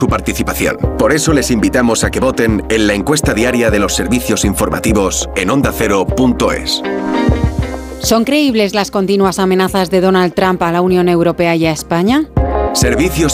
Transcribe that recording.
su participación. Por eso les invitamos a que voten en la encuesta diaria de los servicios informativos en ondacero.es. ¿Son creíbles las continuas amenazas de Donald Trump a la Unión Europea y a España? Servicios